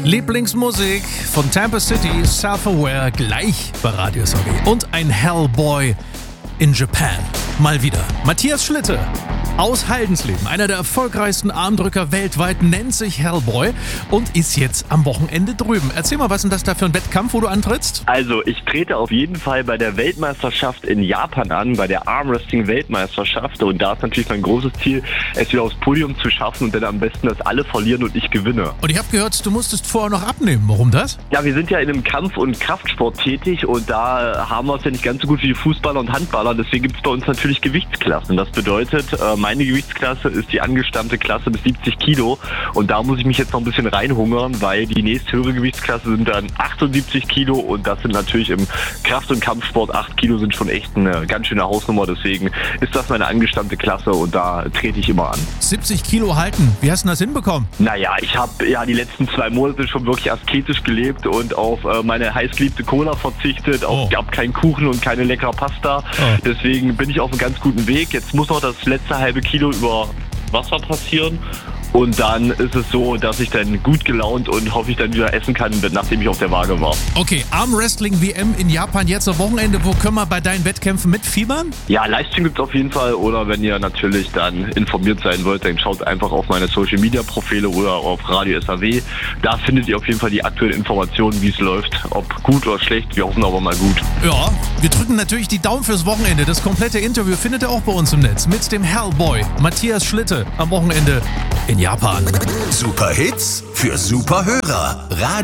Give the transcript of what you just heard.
Lieblingsmusik von Tampa City, Self-Aware, gleich bei Radio SAW. Und ein Hellboy in Japan. Mal wieder. Matthias Schlitte aus Haldensleben, einer der erfolgreichsten Armdrücker weltweit, nennt sich Hellboy und ist jetzt am Wochenende drüben. Erzähl mal, was ist denn das da für ein Wettkampf, wo du antrittst? Also, ich trete auf jeden Fall bei der Weltmeisterschaft in Japan an, bei der Armwrestling-Weltmeisterschaft. Und da ist natürlich mein großes Ziel, es wieder aufs Podium zu schaffen und dann am besten, dass alle verlieren und ich gewinne. Und ich habe gehört, du musstest vorher noch abnehmen. Warum das? Ja, wir sind ja in einem Kampf- und Kraftsport tätig und da haben wir es ja nicht ganz so gut wie die Fußballer und Handballer. Deswegen gibt es bei uns natürlich Gewichtsklassen. Das bedeutet, meine Gewichtsklasse ist die angestammte Klasse bis 70 Kilo und da muss ich mich jetzt noch ein bisschen reinhungern, weil die nächsthöhere Gewichtsklasse sind dann 78 Kilo und das sind natürlich im Kraft- und Kampfsport 8 Kilo sind schon echt eine ganz schöne Hausnummer. Deswegen ist das meine angestammte Klasse und da trete ich immer an. 70 Kilo halten. Wie hast du das hinbekommen? Naja, ich habe ja die letzten 2 Monate schon wirklich asketisch gelebt und auf meine heißgeliebte Cola verzichtet. Es gab keinen Kuchen und keine leckere Pasta. Deswegen bin ich auf einem ganz guten Weg. Jetzt muss noch das letzte halbe Kilo über Wasser passieren. Und dann ist es so, dass ich dann gut gelaunt und hoffe ich dann wieder essen kann, nachdem ich auf der Waage war. Okay, Armwrestling-WM in Japan jetzt am Wochenende. Wo können wir bei deinen Wettkämpfen mitfiebern? Ja, Livestream gibt es auf jeden Fall. Oder wenn ihr natürlich dann informiert sein wollt, dann schaut einfach auf meine Social-Media-Profile oder auf Radio SAW. Da findet ihr auf jeden Fall die aktuellen Informationen, wie es läuft. Ob gut oder schlecht, wir hoffen aber mal gut. Ja, wir drücken natürlich die Daumen fürs Wochenende. Das komplette Interview findet ihr auch bei uns im Netz mit dem Hellboy Matthias Schlitte am Wochenende in Japan. Super Hits für super Hörer.